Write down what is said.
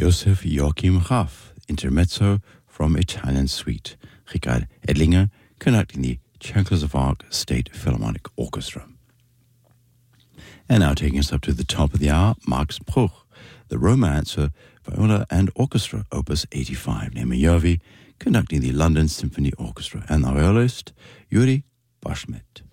Joseph Joachim Raff, intermezzo from Italian Suite. Richard Edlinger conducting the Czechoslovak State Philharmonic Orchestra. And now taking us up to the top of the hour, Max Bruch, the Romancer, Viola and Orchestra, Opus 85. Nemejovi conducting the London Symphony Orchestra, and the violist Yuri Bashmet.